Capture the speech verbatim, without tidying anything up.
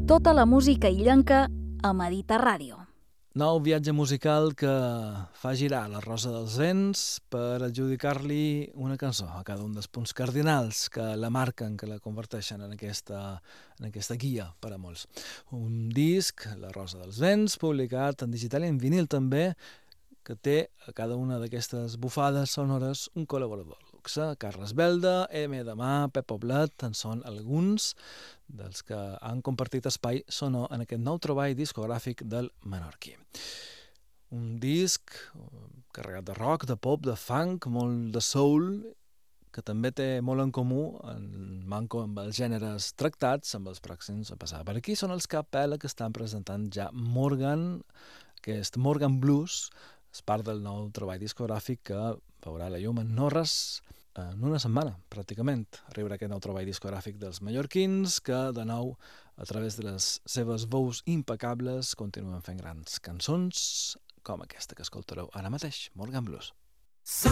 Tota la música illenca a Mediterràdio. Nou viatge musical que fa girar la rosa dels vents per adjudicar-li una cançó a cada un dels punts cardinals que la marquen, que la converteixen en aquesta, en aquesta guia per a molts. Un disc, La rosa dels vents, publicat en digital i en vinil també, que té a cada una d'aquestes bufades sonores un col·laborador luxe. Carles Belda, M. Demà, Pep Poblet en són alguns dels que han compartit espai sonor en aquest nou treball discogràfic del menorquí. Un disc carregat de rock, de pop, de funk, molt de soul, que també té molt en comú en manco amb els gèneres tractats, amb els pròxims a passar per aquí. Són els Capella que estan presentant ja Morgan, aquest Morgan Blues, és part del nou treball discogràfic que veurà la llum en no res en una setmana, pràcticament. Arribarà aquest nou treball discogràfic dels mallorquins que, de nou, a través de les seves veus impecables, continuen fent grans cançons com aquesta que escoltareu ara mateix, Morgan Blues.